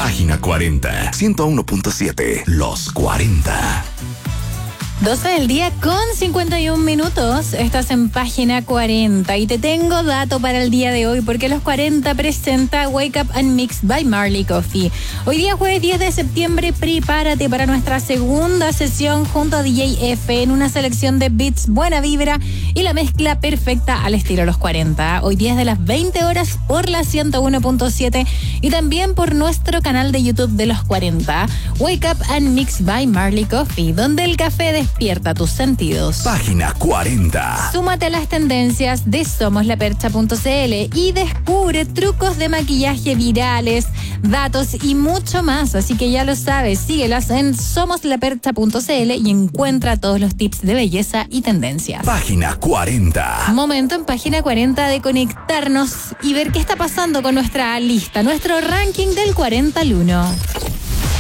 Página 40, 101.7, Los 40. 12 del día con 51 minutos. Estás en Página 40 y te tengo dato para el día de hoy porque Los 40 presenta Wake Up and Mix by Marley Coffee. Hoy día jueves 10 de septiembre, prepárate para nuestra segunda sesión junto a DJ F en una selección de beats buena vibra y la mezcla perfecta al estilo Los 40. Hoy día es de las 20 horas por la 101.7 y también por nuestro canal de YouTube de Los 40. Wake Up and Mix by Marley Coffee, donde el café despierta tus sentidos. Página 40. Súmate a las tendencias de SomosLaPercha.cl y descubre trucos de maquillaje virales, datos y mucho más. Así que ya lo sabes, síguelas en SomosLaPercha.cl y encuentra todos los tips de belleza y tendencias. Página 40. Momento en Página 40 de conectarnos y ver qué está pasando con nuestra lista, nuestro ranking del 40 al 1.